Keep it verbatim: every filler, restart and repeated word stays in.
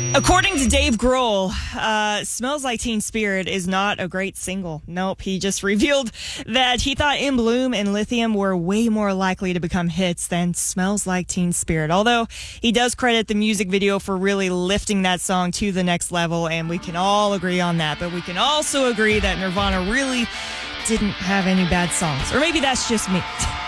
According to Dave Grohl, uh, Smells Like Teen Spirit is not a great single. Nope, he just revealed that he thought In Bloom and Lithium were way more likely to become hits than Smells Like Teen Spirit. Although he does credit the music video for really lifting that song to the next level, and we can all agree on that. But we can also agree that Nirvana really didn't have any bad songs. Or maybe that's just me.